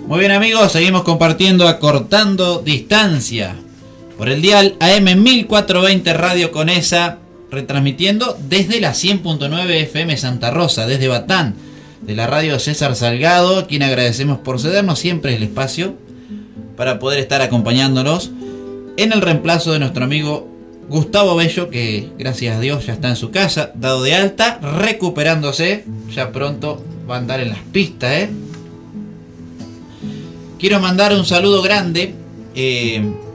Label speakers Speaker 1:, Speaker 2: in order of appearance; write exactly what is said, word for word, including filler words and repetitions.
Speaker 1: Muy bien amigos, seguimos compartiendo Acortando Distancia por el dial A M mil cuatrocientos veinte Radio Conesa, retransmitiendo desde la cien punto nueve F M Santa Rosa, desde Batán, de la radio César Salgado, a quien agradecemos por cedernos siempre el espacio para poder estar acompañándonos en el reemplazo de nuestro amigo Gustavo Bello, que gracias a Dios ya está en su casa, dado de alta, recuperándose, ya pronto va a andar en las pistas, ¿eh? Quiero mandar un saludo grande eh,